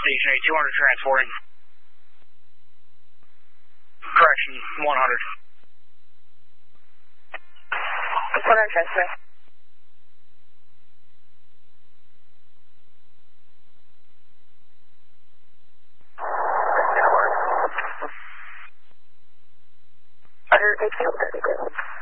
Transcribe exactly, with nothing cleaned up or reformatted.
stationary, two hundred transporting. Correction, one hundred. one hundred transporting. one hundred, thank you.